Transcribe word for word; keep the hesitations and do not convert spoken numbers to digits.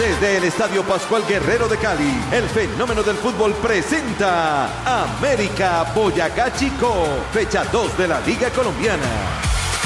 Desde el Estadio Pascual Guerrero de Cali, el fenómeno del fútbol presenta América Boyacá Chico, fecha dos de la Liga Colombiana.